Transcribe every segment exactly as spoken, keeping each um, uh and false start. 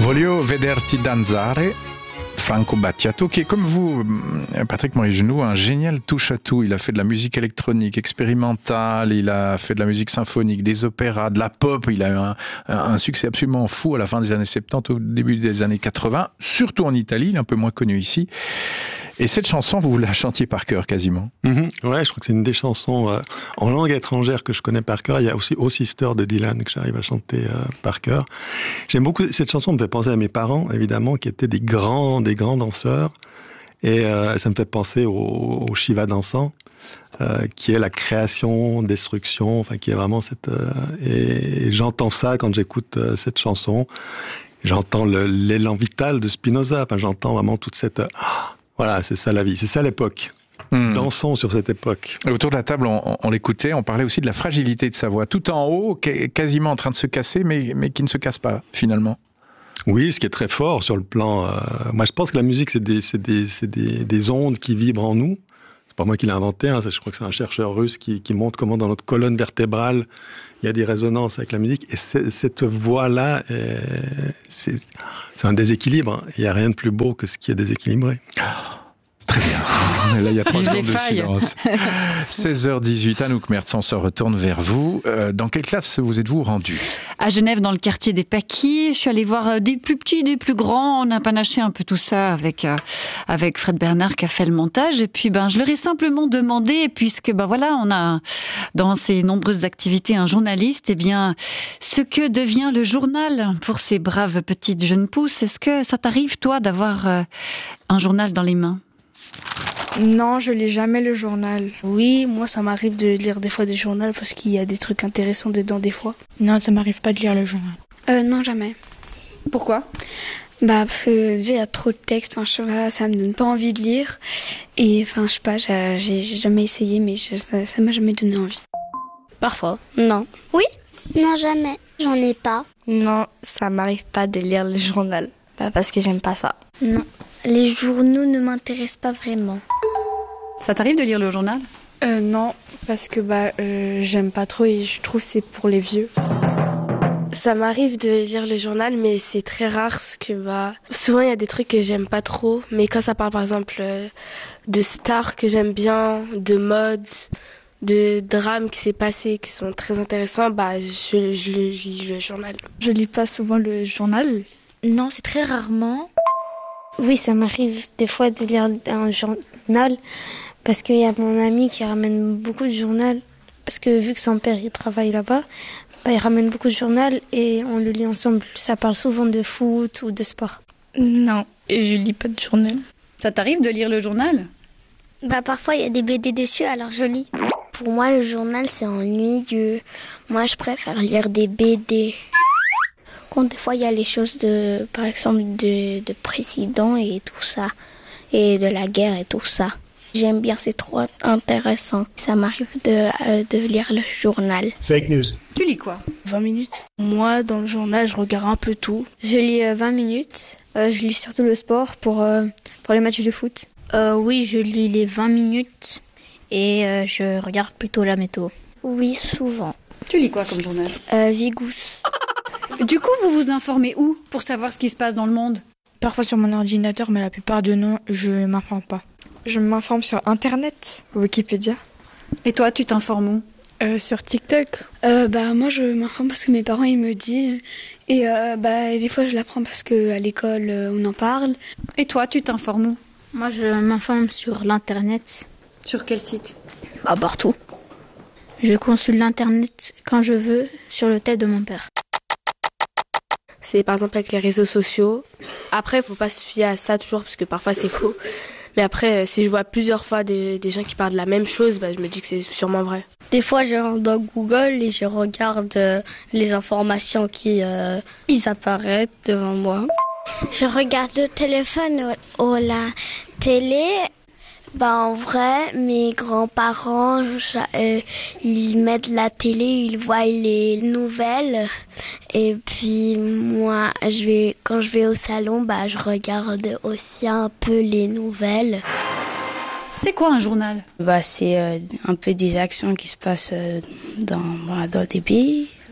Voglio vederti danzare, Franco Battiato, qui est comme vous, Patrick Morizenoux, un génial touche-à-tout. Il a fait de la musique électronique expérimentale, il a fait de la musique symphonique, des opéras, de la pop. Il a eu un, un succès absolument fou à la fin des années soixante-dix, au début des années quatre-vingts, surtout en Italie, il est un peu moins connu ici. Et cette chanson, vous la chantiez par cœur quasiment. Mmh, ouais, je crois que c'est une des chansons euh, en langue étrangère que je connais par cœur. Il y a aussi Oh Sister de Dylan que j'arrive à chanter euh, par cœur. J'aime beaucoup cette chanson. Me fait penser à mes parents, évidemment, qui étaient des grands, des grands danseurs. Et euh, ça me fait penser au, au Shiva dansant, euh, qui est la création, destruction, enfin qui est vraiment cette. Euh, et, et j'entends ça quand j'écoute euh, cette chanson. J'entends le, l'élan vital de Spinoza. Enfin, j'entends vraiment toute cette. Euh, Voilà, c'est ça la vie, c'est ça l'époque. Mmh. Dansons sur cette époque. Et autour de la table, on, on l'écoutait, on parlait aussi de la fragilité de sa voix. Tout en haut, quasiment en train de se casser, mais, mais qui ne se casse pas, finalement. Oui, ce qui est très fort sur le plan... Euh, moi, je pense que la musique, c'est des, c'est des, c'est des, des ondes qui vibrent en nous. C'est pas moi qui l'ai inventé, hein, je crois que c'est un chercheur russe qui, qui montre comment dans notre colonne vertébrale, il y a des résonances avec la musique. Et cette voix-là, est, c'est, c'est un déséquilibre. Il n'y a rien de plus beau que ce qui est déséquilibré. Très bien. Là, il y a trois secondes de silence. seize heures dix-huit, Anouk Mertz, on se retourne vers vous. Euh, dans quelle classe vous êtes-vous rendu ? À Genève, dans le quartier des Paquis. Je suis allée voir des plus petits, des plus grands. On a panaché un peu tout ça avec, euh, avec Fred Bernard qui a fait le montage. Et puis, ben, je leur ai simplement demandé, puisque, ben voilà, on a dans ces nombreuses activités un journaliste, eh bien, ce que devient le journal pour ces braves petites jeunes pousses. Est-ce que ça t'arrive, toi, d'avoir euh, un journal dans les mains ? Non, je lis jamais le journal. Oui, moi ça m'arrive de lire des fois des journaux parce qu'il y a des trucs intéressants dedans des fois. Non, ça m'arrive pas de lire le journal. Euh, non, jamais. Pourquoi ? Bah parce que déjà il y a trop de textes, enfin je sais pas, ça me donne pas envie de lire. Et enfin je sais pas, j'ai, j'ai jamais essayé mais je, ça, ça m'a jamais donné envie. Parfois, non. Oui ? Non, jamais. J'en ai pas. Non, ça m'arrive pas de lire le journal. Pas parce que j'aime pas ça. Non. Les journaux ne m'intéressent pas vraiment. Ça t'arrive de lire le journal ? Euh, non, parce que bah euh, j'aime pas trop et je trouve que c'est pour les vieux. Ça m'arrive de lire le journal, mais c'est très rare parce que bah souvent il y a des trucs que j'aime pas trop. Mais quand ça parle par exemple euh, de stars que j'aime bien, de mode, de drames qui s'est passé qui sont très intéressants, bah je, je lis le journal. Je lis pas souvent le journal. Non, c'est très rarement. Oui, ça m'arrive des fois de lire un journal parce qu'il y a mon ami qui ramène beaucoup de journal parce que vu que son père il travaille là-bas, bah, il ramène beaucoup de journal et on le lit ensemble. Ça parle souvent de foot ou de sport. Non, et je lis pas de journal. Ça t'arrive de lire le journal ? Bah parfois il y a des B D dessus alors je lis. Pour moi le journal c'est ennuyeux. Moi je préfère lire des B D. Quand des fois il y a les choses de, par exemple, de, de président et tout ça, et de la guerre et tout ça. J'aime bien, c'est trop intéressant. Ça m'arrive de, euh, de lire le journal. Fake news. Tu lis quoi ? vingt minutes. Moi, dans le journal, je regarde un peu tout. Je lis euh, vingt minutes. Euh, je lis surtout le sport pour, euh, pour les matchs de foot. Euh, oui, je lis les vingt minutes et euh, je regarde plutôt la météo. Oui, souvent. Tu lis quoi comme journal ? euh, Vigous. Du coup, vous vous informez où pour savoir ce qui se passe dans le monde ? Parfois sur mon ordinateur, mais la plupart du temps, je m'informe pas. Je m'informe sur Internet, Wikipédia. Et toi, tu t'informes où ? euh, Sur TikTok. Euh, bah moi, je m'informe parce que mes parents ils me disent. Et euh, bah des fois, je l'apprends parce que à l'école euh, on en parle. Et toi, tu t'informes où ? Moi, je m'informe sur l'Internet. Sur quel site ? Bah, partout. Je consulte l'Internet quand je veux sur le tel de mon père. C'est par exemple avec les réseaux sociaux. Après, il faut pas se fier à ça toujours parce que parfois c'est faux. Mais après, si je vois plusieurs fois des, des gens qui parlent de la même chose, bah, je me dis que c'est sûrement vrai. Des fois, je rentre dans Google et je regarde euh, les informations qui euh, ils apparaissent devant moi. Je regarde le téléphone ou, ou la télé. Bah en vrai, mes grands-parents, euh, ils mettent la télé, ils voient les nouvelles. Et puis moi, je vais, quand je vais au salon, bah je regarde aussi un peu les nouvelles. C'est quoi un journal ? Bah, c'est euh, un peu des actions qui se passent euh, dans, bah, dans des pays,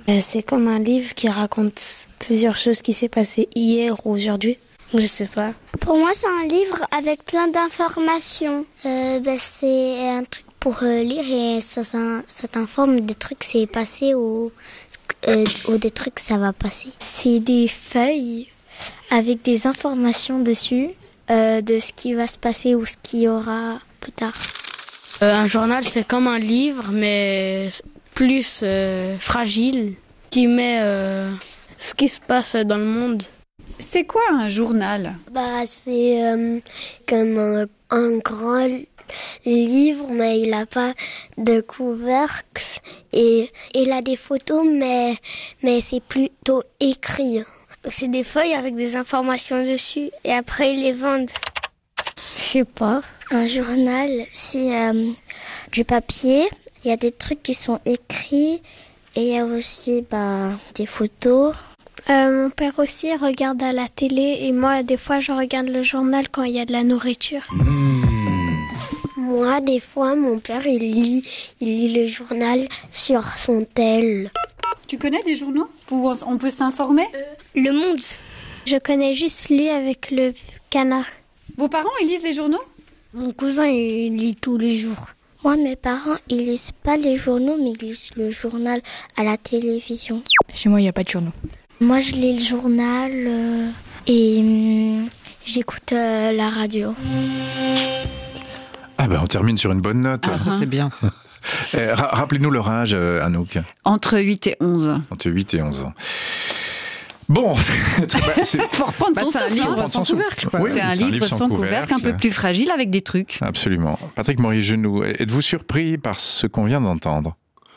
Euh, c'est comme un livre qui raconte plusieurs choses qui s'est passées hier ou aujourd'hui. Je sais pas. Pour moi, c'est un livre avec plein d'informations. Euh, bah, c'est un truc pour euh, lire et ça, ça, ça t'informe des trucs qui s'est passé ou, euh, ou des trucs que ça va passer. C'est des feuilles avec des informations dessus euh, de ce qui va se passer ou ce qu'il y aura plus tard. Euh, un journal, c'est comme un livre, mais plus euh, fragile, qui met euh, ce qui se passe dans le monde. C'est quoi un journal ? Bah, c'est euh, comme un, un grand livre, mais il n'a pas de couvercle. Et il a des photos, mais, mais c'est plutôt écrit. C'est des feuilles avec des informations dessus et après ils les vendent. Je sais pas. Un journal, c'est euh, du papier. Il y a des trucs qui sont écrits et il y a aussi bah, des photos. Euh, mon père aussi regarde à la télé et moi des fois je regarde le journal quand il y a de la nourriture. Mmh. Moi des fois mon père il lit, il lit le journal sur son tel. Tu connais des journaux où on peut s'informer ? euh, Le Monde. Je connais juste lui avec le canard. Vos parents ils lisent les journaux ? Mon cousin il lit tous les jours. Moi mes parents ils lisent pas les journaux mais ils lisent le journal à la télévision. Chez moi il n'y a pas de journaux. Moi, je lis le journal euh, et euh, j'écoute euh, la radio. Ah ben, on termine sur une bonne note. Ah, ça, c'est bien, ça. eh, ra- rappelez-nous leur âge, euh, Anouk. Entre huit et onze. Entre huit et onze ans. Bon, c'est faut reprendre bah, son c'est un souffle, livre hein. sans couvercle. Oui, c'est, un c'est un livre sans, sans couvercle, couvercle, un peu plus fragile avec des trucs. Absolument. Patrick Morisgenou, êtes-vous surpris par ce qu'on vient d'entendre ?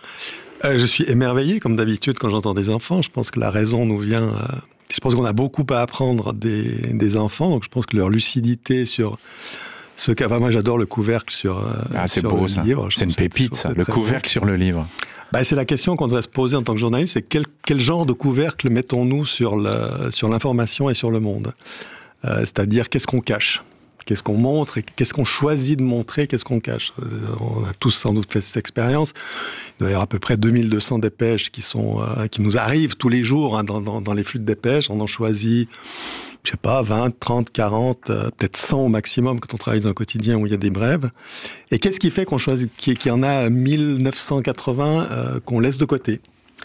Euh, je suis émerveillé, comme d'habitude, quand j'entends des enfants. Je pense que la raison nous vient... Euh, je pense qu'on a beaucoup à apprendre des, des enfants, donc je pense que leur lucidité sur ce qu'a... Enfin, moi, j'adore le couvercle sur, euh, ah, c'est sur beau, le ça. livre. C'est une pépite, ça, le couvercle beau. Sur le livre. Bah, c'est la question qu'on devrait se poser en tant que journaliste, c'est quel, quel genre de couvercle mettons-nous sur, le, sur l'information et sur le monde ? euh, C'est-à-dire, qu'est-ce qu'on cache ? Qu'est-ce qu'on montre et qu'est-ce qu'on choisit de montrer, qu'est-ce qu'on cache. On a tous sans doute fait cette expérience. Il doit y avoir à peu près deux mille deux cents dépêches qui, sont, euh, qui nous arrivent tous les jours hein, dans, dans, dans les flux de dépêches. On en choisit, je sais pas, vingt, trente, quarante, euh, peut-être cent au maximum quand on travaille dans un quotidien où il y a des brèves. Et qu'est-ce qui fait qu'on choisit, qu'il y en a mille neuf cent quatre-vingts euh, qu'on laisse de côté ?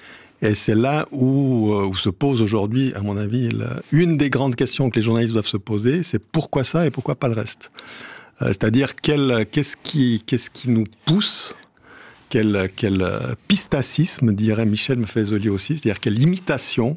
Et c'est là où, où se pose aujourd'hui, à mon avis, une des grandes questions que les journalistes doivent se poser, c'est pourquoi ça et pourquoi pas le reste ? euh, C'est-à-dire, quel, qu'est-ce, qui, qu'est-ce qui nous pousse ? Quel, quel pistacisme, dirait Michel Maffezoli aussi, c'est-à-dire quelle imitation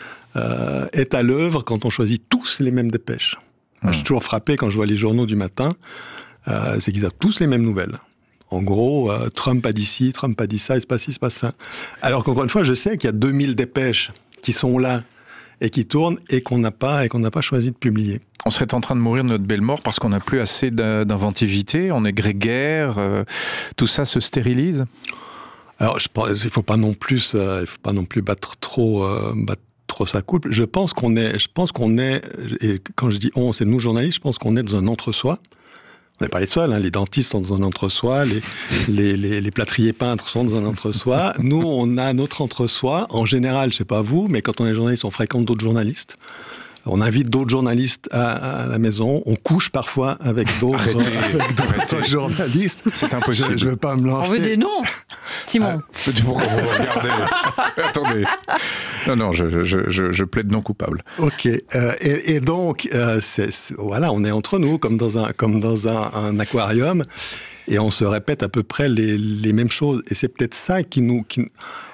euh, est à l'œuvre quand on choisit tous les mêmes dépêches ? Mmh. Moi, je suis toujours frappé quand je vois les journaux du matin, euh, c'est qu'ils ont tous les mêmes nouvelles. En gros, euh, Trump a dit ci, Trump a dit ça, il se passe ci, il se passe ça. Alors qu'encore une fois, je sais qu'il y a deux mille dépêches qui sont là et qui tournent et qu'on n'a pas, et qu'on n'a pas choisi de publier. On serait en train de mourir de notre belle mort parce qu'on n'a plus assez d'inventivité, on est grégaire, euh, tout ça se stérilise ? Alors, je pense, il ne faut pas non plus, euh, il faut pas non plus battre trop, euh, battre trop sa coupe. Je pense qu'on est, je pense qu'on est, et quand je dis on, c'est nous journalistes, je pense qu'on est dans un entre-soi. On n'est pas les seuls, hein. Les dentistes sont dans un entre-soi, les, les, les, les plâtriers peintres sont dans un entre-soi. Nous, on a notre entre-soi. En général, je ne sais pas vous, mais quand on est journaliste, on fréquente d'autres journalistes. On invite d'autres journalistes à, à la maison. On couche parfois avec d'autres, arrêtez, avec d'autres arrêtez. journalistes. C'est impossible. Je ne veux pas me lancer. On veut des noms, Simon. Ah, pourquoi vous regardez ? Attendez. Non, non, je, je, je, je plaide non coupable. Ok. Euh, et, et donc, euh, c'est, c'est, voilà, on est entre nous, comme dans un, comme dans un, un aquarium, et on se répète à peu près les, les mêmes choses. Et c'est peut-être ça qui nous... Qui,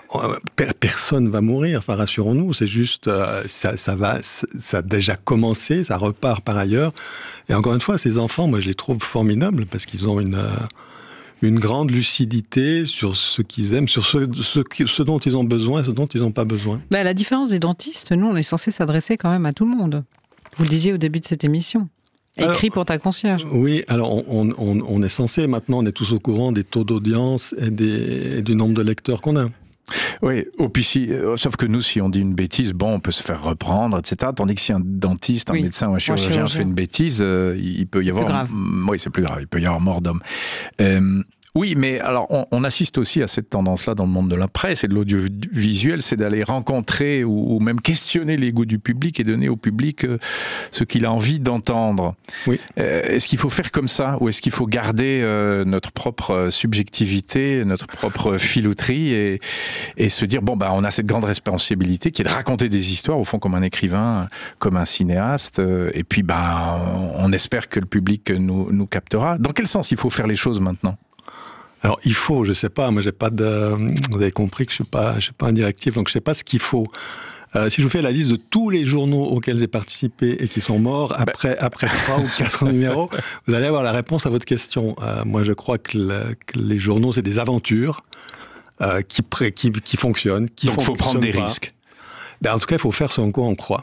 personne va mourir, enfin rassurons-nous, c'est juste, euh, ça, ça va, ça a déjà commencé, ça repart par ailleurs. Et encore une fois, ces enfants, moi je les trouve formidables parce qu'ils ont une, euh, une grande lucidité sur ce qu'ils aiment, sur ce, ce, ce dont ils ont besoin et ce dont ils n'ont pas besoin. Bah, la différence des dentistes, nous on est censé s'adresser quand même à tout le monde. Vous le disiez au début de cette émission. Écrit alors, pour ta concierge. Oui, alors on, on, on est censé, maintenant on est tous au courant des taux d'audience et, des, et du nombre de lecteurs qu'on a. Oui, oh, puis si, euh, sauf que nous, si on dit une bêtise, bon, on peut se faire reprendre, et cetera. Tandis que si un dentiste, un oui. médecin ou un chirurgien, un chirurgien fait une bêtise, euh, il peut c'est y avoir... Plus grave. Oui, c'est plus grave, il peut y avoir mort d'homme. Euh, Oui, mais alors on, on assiste aussi à cette tendance-là dans le monde de la presse et de l'audiovisuel, c'est d'aller rencontrer ou, ou même questionner les goûts du public et donner au public euh, ce qu'il a envie d'entendre. Oui. Euh, est-ce qu'il faut faire comme ça ou est-ce qu'il faut garder euh, notre propre subjectivité, notre propre filouterie et, et se dire bon bah on a cette grande responsabilité qui est de raconter des histoires au fond comme un écrivain, comme un cinéaste euh, et puis bah on, on espère que le public nous, nous captera. Dans quel sens il faut faire les choses maintenant ? Alors il faut, je sais pas, moi j'ai pas de, vous avez compris que je suis pas, je suis pas un directif, donc je sais pas ce qu'il faut. Euh, si je vous fais la liste de tous les journaux auxquels j'ai participé et qui sont morts après ben... après trois ou quatre numéros, vous allez avoir la réponse à votre question. Euh, moi je crois que, le, que les journaux c'est des aventures euh, qui pré, qui qui fonctionnent, qui donc il faut prendre des pas. risques. Ben, en tout cas il faut faire ce en quoi on croit.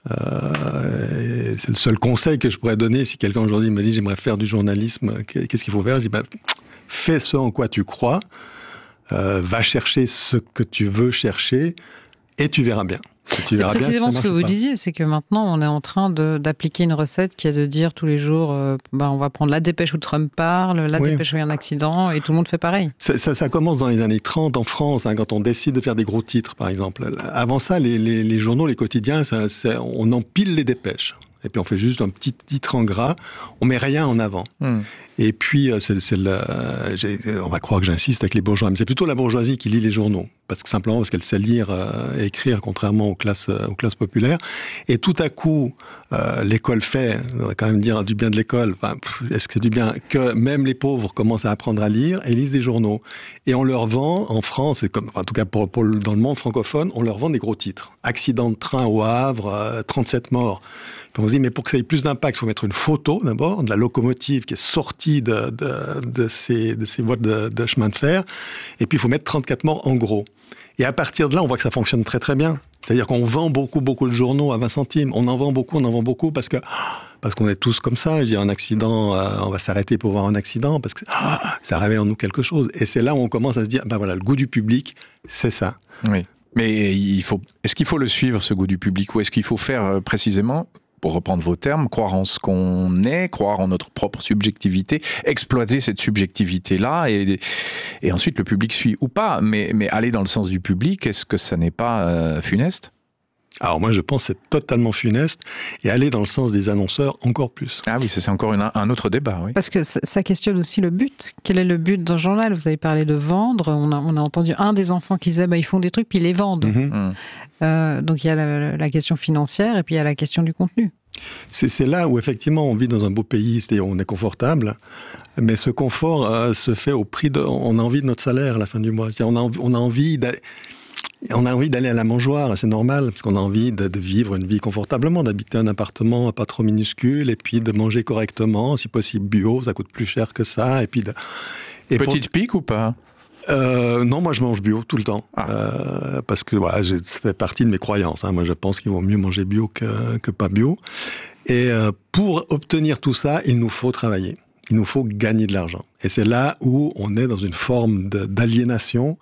Euh, c'est le seul conseil que je pourrais donner si quelqu'un aujourd'hui me dit j'aimerais faire du journalisme, qu'est-ce qu'il faut faire ? Je dis ben, fais ce en quoi tu crois, euh, va chercher ce que tu veux chercher et tu verras bien. Tu verras c'est précisément bien si ce que vous pas. disiez, c'est que maintenant on est en train de, d'appliquer une recette qui est de dire tous les jours euh, bah, on va prendre la dépêche où Trump parle, la oui. dépêche où il y a un accident et tout le monde fait pareil. Ça, ça, ça commence dans les années trente en France, hein, quand on décide de faire des gros titres par exemple. Avant ça, les, les, les journaux, les quotidiens, ça, ça, on empile les dépêches. Et puis on fait juste un petit titre en gras, on met rien en avant. Mmh. Et puis c'est, c'est le, j'ai, on va croire que j'insiste avec les bourgeois, mais c'est plutôt la bourgeoisie qui lit les journaux, parce que simplement parce qu'elle sait lire euh, et écrire, contrairement aux classes, aux classes populaires. Et tout à coup, euh, l'école fait, on va quand même dire du bien de l'école. Enfin, est-ce que c'est du bien que même les pauvres commencent à apprendre à lire et lisent des journaux. Et on leur vend en France, et comme, en tout cas pour, pour dans le monde francophone, on leur vend des gros titres. Accident de train au Havre, euh, trente-sept morts. Puis on se dit, mais pour que ça ait plus d'impact, il faut mettre une photo d'abord de la locomotive qui est sortie de, de, de, ces, de ces voies de, de chemin de fer. Et puis il faut mettre trente-quatre morts en gros. Et à partir de là, on voit que ça fonctionne très très bien. C'est-à-dire qu'on vend beaucoup beaucoup de journaux à vingt centimes. On en vend beaucoup, on en vend beaucoup parce que parce qu'on est tous comme ça. Je dis un accident, euh, on va s'arrêter pour voir un accident parce que ah, ça réveille en nous quelque chose. Et c'est là où on commence à se dire, ben voilà, le goût du public, c'est ça. Oui. Mais il faut. Est-ce qu'il faut le suivre, ce goût du public, ou est-ce qu'il faut faire euh, précisément, pour reprendre vos termes, croire en ce qu'on est, croire en notre propre subjectivité, exploiter cette subjectivité-là, et, et ensuite le public suit ou pas, mais, mais aller dans le sens du public, est-ce que ça n'est pas euh, funeste ? Alors moi je pense que c'est totalement funeste, et aller dans le sens des annonceurs encore plus. Ah oui, ça c'est encore une, un autre débat. Oui. Parce que ça, ça questionne aussi le but. Quel est le but d'un journal ? Vous avez parlé de vendre, on a, on a entendu un des enfants qui disait bah, ils font des trucs puis ils les vendent. Mm-hmm. Euh, donc il y a la, la question financière et puis il y a la question du contenu. C'est, c'est là où effectivement on vit dans un beau pays, c'est-à-dire on est confortable, mais ce confort euh, se fait au prix de... On a envie de notre salaire à la fin du mois. C'est-à-dire on a, on a envie d'aller... On a envie d'aller à la mangeoire, c'est normal, parce qu'on a envie de, de vivre une vie confortablement, d'habiter un appartement pas trop minuscule, et puis de manger correctement, si possible bio, ça coûte plus cher que ça, et puis de... Et Petite pour... pique ou pas ? Euh, non, moi je mange bio tout le temps, ah. euh, parce que voilà, ça fait partie de mes croyances. Hein. Moi je pense qu'il vaut mieux manger bio que, que pas bio. Et euh, pour obtenir tout ça, il nous faut travailler, il nous faut gagner de l'argent. Et c'est là où on est dans une forme de, d'aliénation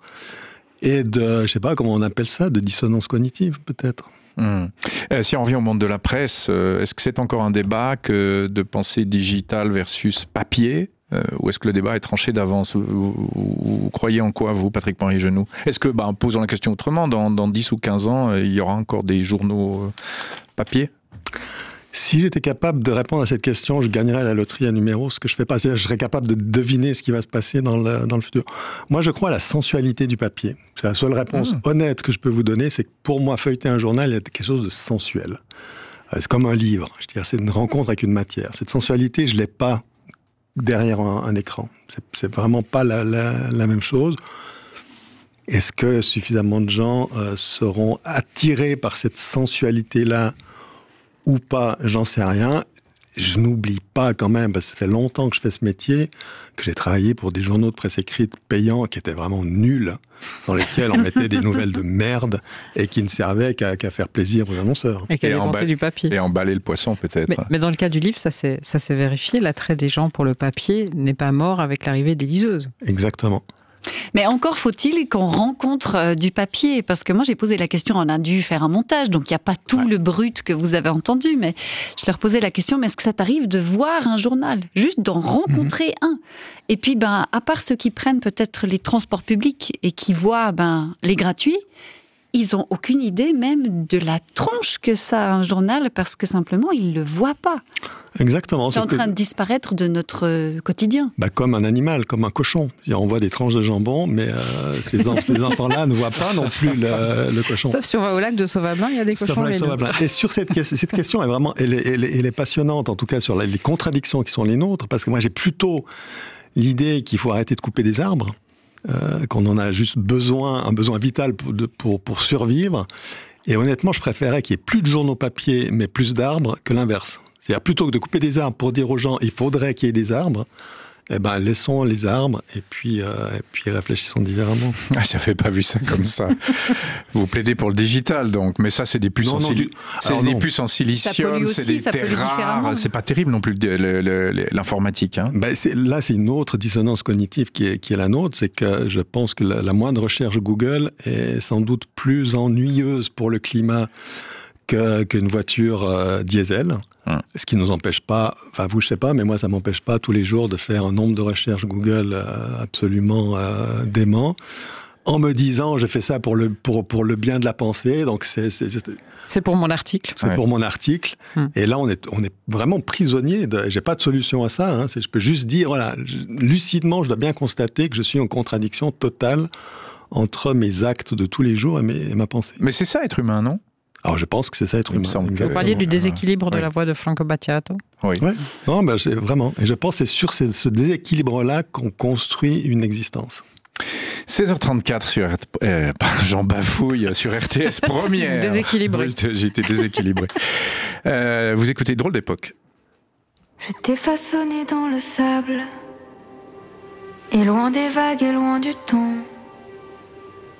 et de, je sais pas comment on appelle ça, de dissonance cognitive peut-être. Mmh. Euh, si on revient au monde de la presse, euh, est-ce que c'est encore un débat que de penser digital versus papier ? Euh, ou est-ce que le débat est tranché d'avance ? vous, vous, vous, vous croyez en quoi, vous, Patrick Moiré-Genoux ? Est-ce que, bah, posons la question autrement, dans, dans dix ou quinze ans, il y aura encore des journaux euh, papier ? Si j'étais capable de répondre à cette question, je gagnerais la loterie à numéro, ce que je fais pas. C'est-à-dire, je serais capable de deviner ce qui va se passer dans le, dans le futur. Moi, je crois à la sensualité du papier. C'est la seule réponse mmh. honnête que je peux vous donner, c'est que pour moi, feuilleter un journal, il y a quelque chose de sensuel. C'est comme un livre. Je veux dire, c'est une rencontre avec une matière. Cette sensualité, je l'ai pas derrière un, un écran. C'est, c'est vraiment pas la, la, la même chose. Est-ce que suffisamment de gens euh, seront attirés par cette sensualité-là ou pas, j'en sais rien. Je n'oublie pas quand même, parce que ça fait longtemps que je fais ce métier, que j'ai travaillé pour des journaux de presse écrite payants qui étaient vraiment nuls, dans lesquels on mettait des nouvelles de merde et qui ne servaient qu'à, qu'à faire plaisir aux annonceurs. Et qu'à dépenser du papier. Et emballer le poisson peut-être. Mais, mais dans le cas du livre, ça s'est, ça s'est vérifié, l'attrait des gens pour le papier n'est pas mort avec l'arrivée des liseuses. Exactement. Mais encore faut-il qu'on rencontre euh, du papier, parce que moi j'ai posé la question, on a dû faire un montage, donc il n'y a pas tout ouais. le brut que vous avez entendu, mais je leur posais la question, mais est-ce que ça t'arrive de voir un journal, juste d'en rencontrer mmh. un? Et puis, ben, à part ceux qui prennent peut-être les transports publics et qui voient ben, les gratuits, ils n'ont aucune idée même de la tronche que ça a un journal, parce que simplement ils ne le voient pas. Exactement. C'est en train de disparaître de notre quotidien. Bah, comme un animal, comme un cochon. On voit des tranches de jambon, mais euh, ces, en, ces enfants-là ne voient pas non plus le, le cochon. Sauf si on va au lac de Sauvablin, il y a des cochons. Et sur cette, cette question, est vraiment, elle, est, elle, est, elle est passionnante, en tout cas sur les contradictions qui sont les nôtres, parce que moi j'ai plutôt l'idée qu'il faut arrêter de couper des arbres, euh, qu'on en a juste besoin, un besoin vital pour, de, pour, pour survivre. Et honnêtement, je préférais qu'il y ait plus de journaux papier, mais plus d'arbres, que l'inverse. C'est-à-dire, plutôt que de couper des arbres pour dire aux gens il faudrait qu'il y ait des arbres, eh ben, laissons les arbres et puis, euh, et puis réfléchissons différemment. Ah, j'avais pas vu ça comme ça. Vous plaidez pour le digital, donc, mais ça, c'est des puces, non, en, non, du... c'est des puces en silicium, aussi, c'est des terres rares, c'est pas terrible non plus le, le, le, l'informatique. Hein. Ben, c'est, là, c'est une autre dissonance cognitive qui est, qui est la nôtre, c'est que je pense que la, la moindre recherche Google est sans doute plus ennuyeuse pour le climat que, qu'une voiture euh, diesel. Hum. Ce qui ne nous empêche pas, enfin vous je sais pas, mais moi ça m'empêche pas tous les jours de faire un nombre de recherches Google euh, absolument euh, dément, en me disant je fais ça pour le pour pour le bien de la pensée, donc c'est c'est c'est, c'est pour mon article. C'est ouais. pour mon article. Hum. Et là on est on est vraiment prisonnier. De, j'ai pas de solution à ça. Hein, c'est, je peux juste dire voilà, je, lucidement je dois bien constater que je suis en contradiction totale entre mes actes de tous les jours et, mes, et ma pensée. Mais c'est ça être humain, non? Alors je pense que c'est ça être humain. Vous parliez du déséquilibre de oui. la voix de Franco Battiato. Oui. Ouais. Non, ben c'est vraiment. Et je pense que c'est sur ce, ce déséquilibre-là qu'on construit une existence. seize heures trente-quatre sur euh, Jean Bafouille sur R T S première. Déséquilibré. J'ai été déséquilibré. euh, vous écoutez Drôle d'époque. Je t'ai façonné dans le sable, et loin des vagues et loin du temps.